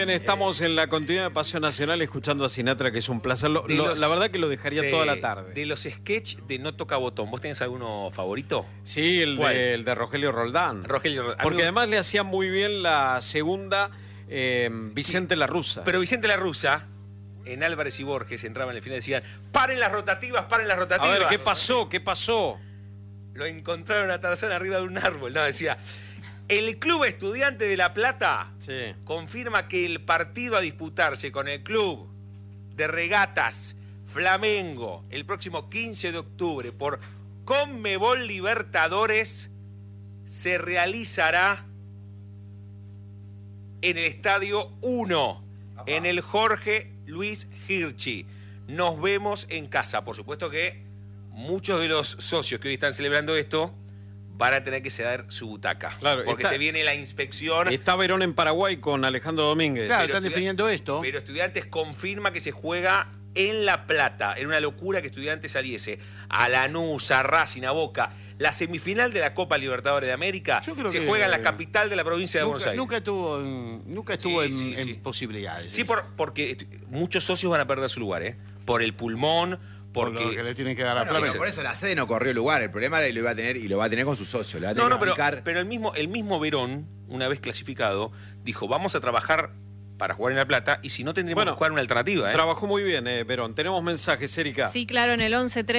Bien, estamos en la continuidad de Paseo Nacional escuchando a Sinatra, que es un placer. La verdad que lo dejaría toda la tarde. De los sketch de No Toca Botón, ¿vos tenés alguno favorito? Sí, el de Rogelio Roldán. Porque además le hacía muy bien la segunda Vicente La Russa. Pero Vicente La Russa, en Álvarez y Borges, entraban en el final y decían: ¡paren las rotativas, paren las rotativas! A ver, ¿qué pasó? ¿Qué pasó? Lo encontraron a Tarzán arriba de un árbol. No, decía: el Club Estudiante de La Plata confirma que el partido a disputarse con el Club de Regatas Flamengo el próximo 15 de octubre por Conmebol Libertadores se realizará en el Estadio 1, en el Jorge Luis Hirschi. Nos vemos en casa. Por supuesto que muchos de los socios que hoy están celebrando esto van a tener que ceder su butaca. Claro, porque se viene la inspección. Está Verón en Paraguay con Alejandro Domínguez. Claro, están definiendo esto. Pero Estudiantes confirma que se juega en La Plata. Era una locura que Estudiantes saliese a Lanús, a Racing, a Boca. La semifinal de la Copa Libertadores de América se juega en la capital de la provincia de Buenos Aires. Nunca estuvo en posibilidades. Sí, porque muchos socios van a perder su lugar, por el pulmón. Porque por lo que le tienen que dar a Flamengo. Por eso la sede no corrió lugar. El problema lo iba a tener y lo va a tener con sus socios. Pero el mismo Verón, una vez clasificado, dijo: vamos a trabajar para jugar en La Plata, y si no tendríamos que jugar una alternativa. Trabajó muy bien, Verón. Tenemos mensajes, Erika. Sí, claro, en el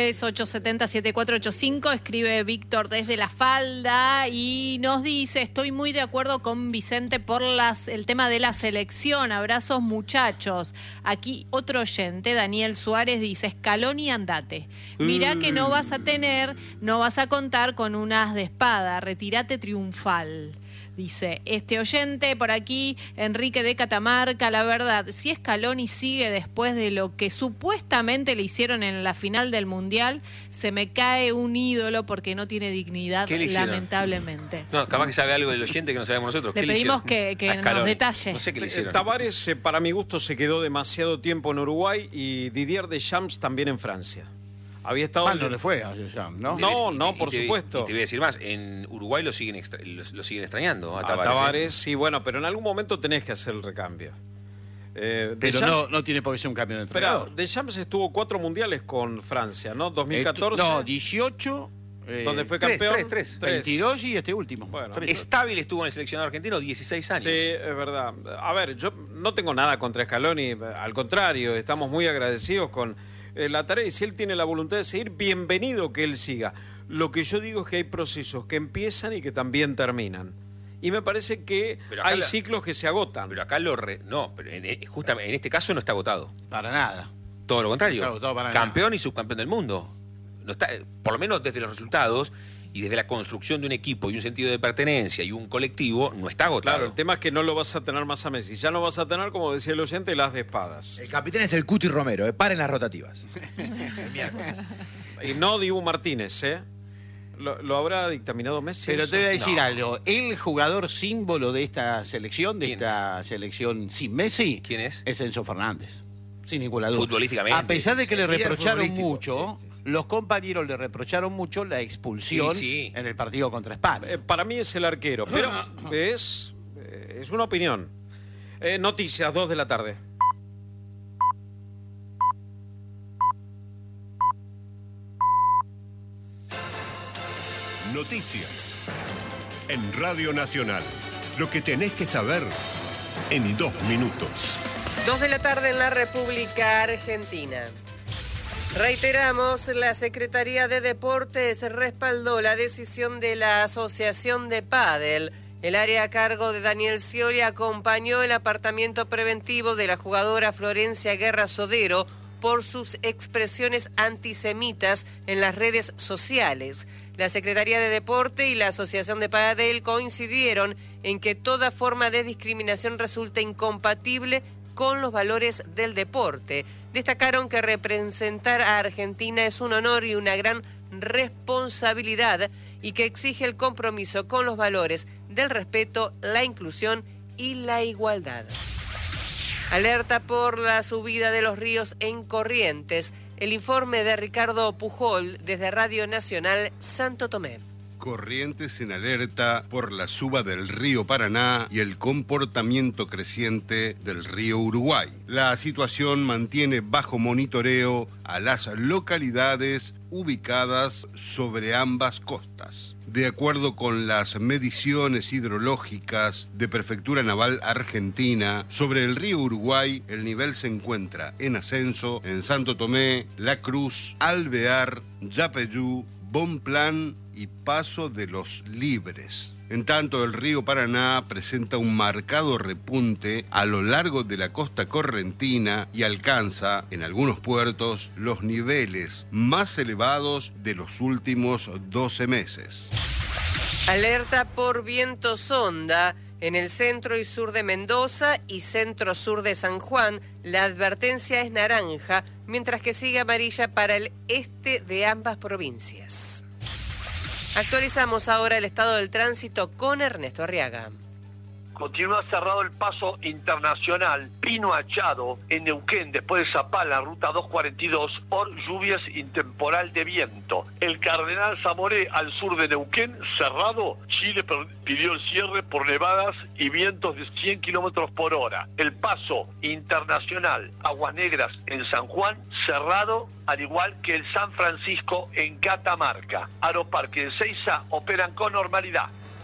1138707485 escribe Víctor desde La Falda y nos dice: estoy muy de acuerdo con Vicente por el tema de la selección. Abrazos, muchachos. Aquí otro oyente, Daniel Suárez, dice: Scaloni, andate. Mirá que no vas a contar con un as de espada. Retírate triunfal. Dice este oyente por aquí, Enrique de Catamarca: la verdad, si Scaloni sigue después de lo que supuestamente le hicieron en la final del Mundial, se me cae un ídolo porque no tiene dignidad, lamentablemente. No, capaz que sabe algo del oyente que no sabemos nosotros. Le pedimos que nos detalle. No sé qué le hicieron. Tavares, para mi gusto, se quedó demasiado tiempo en Uruguay, y Didier Deschamps también en Francia. Había estado... Mal no le fue a Deschamps, ¿no? No, por supuesto. Y te voy a decir más, en Uruguay lo siguen extrañando a Tavares. Tavares, sí, bueno, pero en algún momento tenés que hacer el recambio. Pero no tiene por qué ser un cambio de entrenador. Pero Deschamps estuvo 4 mundiales con Francia, ¿no? 2014. 18... donde fue campeón. 3. 22 y este último. Bueno, Estábil estuvo en el seleccionado argentino 16 años. Sí, es verdad. A ver, yo no tengo nada contra Scaloni, al contrario, estamos muy agradecidos con la tarea, y si él tiene la voluntad de seguir, bienvenido que él siga. Lo que yo digo es que hay procesos que empiezan y que también terminan. Y me parece que hay ciclos que se agotan. Pero acá justamente en este caso no está agotado. Para nada. Todo lo contrario. No está agotado para campeón nada. Y subcampeón del mundo. No está, por lo menos desde los resultados y desde la construcción de un equipo y un sentido de pertenencia y un colectivo, no está agotado. Claro, el tema es que no lo vas a tener más a Messi. Ya no vas a tener, como decía el oyente, las de espadas. El capitán es el Cuti Romero, paren las rotativas. El miércoles. Y no Dibu Martínez, ¿Lo habrá dictaminado Messi? Pero te voy a decir algo. El jugador símbolo de esta selección, selección sin Messi... ¿Quién es? Es Enzo Fernández. Sin ninguna duda. Futbolísticamente. A pesar de que le reprocharon mucho... Sí. Los compañeros le reprocharon mucho la expulsión en el partido contra España. Para mí es el arquero, pero es una opinión. Noticias, 2 de la tarde. Noticias en Radio Nacional. Lo que tenés que saber en 2 minutos. 2 de la tarde en la República Argentina. Reiteramos, la Secretaría de Deportes respaldó la decisión de la Asociación de Pádel. El área a cargo de Daniel Scioli acompañó el apartamiento preventivo de la jugadora Florencia Guerra Sodero por sus expresiones antisemitas en las redes sociales. La Secretaría de Deporte y la Asociación de Pádel coincidieron en que toda forma de discriminación resulta incompatible con los valores del deporte. Destacaron que representar a Argentina es un honor y una gran responsabilidad y que exige el compromiso con los valores del respeto, la inclusión y la igualdad. Alerta por la subida de los ríos en Corrientes. El informe de Ricardo Pujol desde Radio Nacional Santo Tomé. Corrientes en alerta por la suba del río Paraná y el comportamiento creciente del río Uruguay. La situación mantiene bajo monitoreo a las localidades ubicadas sobre ambas costas. De acuerdo con las mediciones hidrológicas de Prefectura Naval Argentina, sobre el río Uruguay el nivel se encuentra en ascenso en Santo Tomé, La Cruz, Alvear, Yapeyú, Bonplan y Paso de los Libres. En tanto, el río Paraná presenta un marcado repunte a lo largo de la costa correntina y alcanza, en algunos puertos, los niveles más elevados de los últimos 12 meses. Alerta por viento sonda en el centro y sur de Mendoza y centro-sur de San Juan. La advertencia es naranja, mientras que sigue amarilla para el este de ambas provincias. Actualizamos ahora el estado del tránsito con Ernesto Arriaga. Continúa cerrado el paso internacional Pino Achado en Neuquén, después de Zapala, la ruta 242, por lluvias y temporal de viento. El Cardenal Zamoré, al sur de Neuquén, cerrado. Chile pidió el cierre por nevadas y vientos de 100 kilómetros por hora. El paso internacional Aguas Negras en San Juan, cerrado, al igual que el San Francisco en Catamarca. Aeroparque de Seiza operan con normalidad.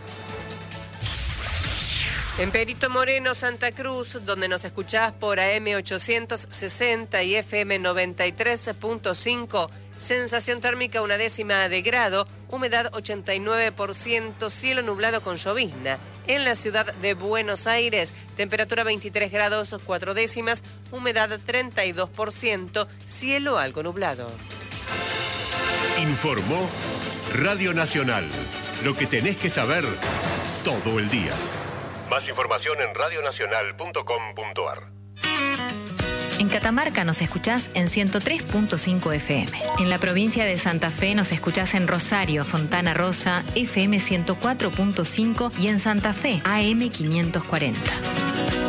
En Perito Moreno, Santa Cruz, donde nos escuchás por AM 860 y FM 93.5, sensación térmica 1/10 de grado, humedad 89%, cielo nublado con llovizna. En la ciudad de Buenos Aires, temperatura 23 grados 4/10, humedad 32%, cielo algo nublado. Informó Radio Nacional. Lo que tenés que saber todo el día. Más información en radionacional.com.ar. En Catamarca nos escuchás en 103.5 FM. En la provincia de Santa Fe nos escuchás en Rosario, Fontana Rosa, FM 104.5 y en Santa Fe, AM 540.